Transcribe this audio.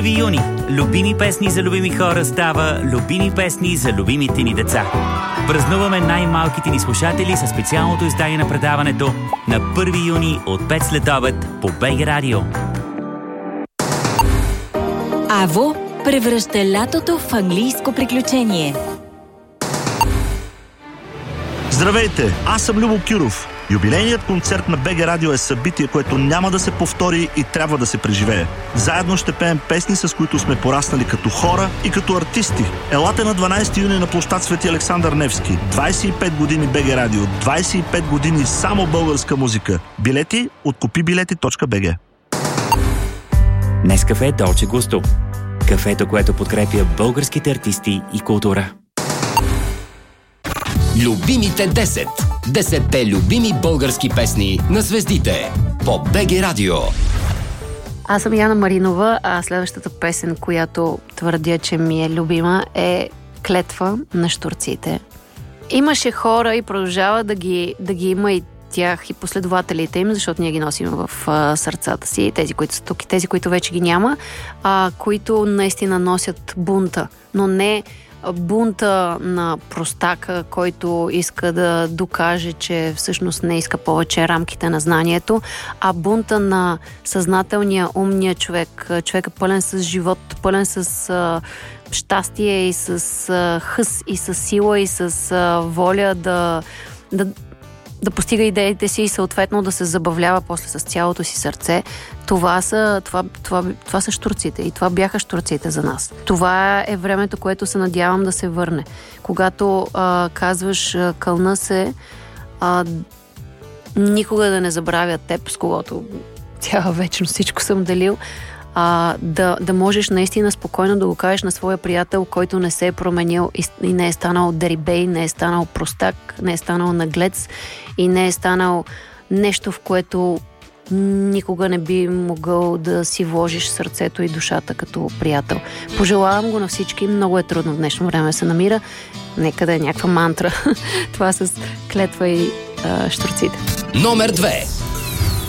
Юни. Любими песни за любими хора става любими песни за любимите ни деца. Празнуваме най-малките ни слушатели със специалното издание на предаването на 1 юни от 5 след обед по БГ Радио. Аво превръща лятото в английско приключение. Здравейте, аз съм Любо Кюров. Юбилейният концерт на БГ Радио е събитие, което няма да се повтори и трябва да се преживее. Заедно ще пеем песни, с които сме пораснали като хора и като артисти. Елате на 12 юни на площад Свети Александър Невски. 25 години БГ Радио, 25 години само българска музика. Билети от купибилети.bg. Нескафе Долче Густо. Кафето, което подкрепя българските артисти и култура. Любимите 10. 10-те любими български песни на звездите по БГ Радио. Аз съм Яна Маринова, а следващата песен, която твърдя, че ми е любима, е Клетва на Щурците. Имаше хора и продължава да ги има и тях, и последователите им, защото ние ги носим в сърцата си, тези, които са тук и тези, които вече ги няма, които наистина носят бунта, но не бунта на простака, който иска да докаже, че всъщност не иска повече рамките на знанието, а бунта на съзнателния, умния човек, човека пълен с живот, пълен с щастие и с хъс и с сила и с воля да постига идеите си и съответно да се забавлява после с цялото си сърце. Това са щурците и това бяха щурците за нас. Това е времето, което се надявам да се върне. Когато казваш кълна се, никога да не забравя теб, с когото цяла вечност всичко съм делил, да можеш наистина спокойно да го кажеш на своя приятел, който не се е променил и не е станал дерибей, не е станал простак, не е станал наглец и не е станал нещо, в което никога не би могъл да си вложиш сърцето и душата като приятел. Пожелавам го на всички. Много е трудно в днешно време да се намира. Нека да е някаква мантра. Това с Клетва и Щурците. Номер 2.